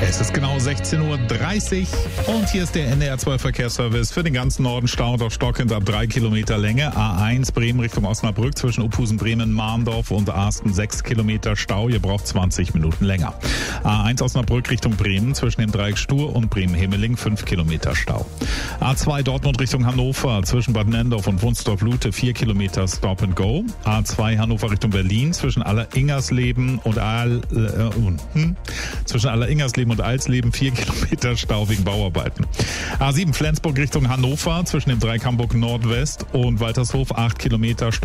Es ist genau 16:30 Uhr und hier ist der NDR 12 Verkehrsservice für den ganzen Norden. Stau auf stockend ab 3 Kilometer Länge. A1 Bremen Richtung Osnabrück zwischen Uphusen, Bremen, Mahndorf und Arsten 6 Kilometer Stau. Ihr braucht 20 Minuten länger. A1 Osnabrück Richtung Bremen zwischen dem Dreieck Stur und Bremen-Hemeling 5 Kilometer Stau. A2 Dortmund Richtung Hannover zwischen Bad Nendorf und Wunstorf-Lute 4 Kilometer Stop and Go. A2 Hannover Richtung Berlin zwischen Alleringersleben und Alsleben 4 Kilometer Stau wegen Bauarbeiten. A7 Flensburg Richtung Hannover zwischen dem Dreieck Hamburg Nordwest und Waltershof 8 Kilometer Stau.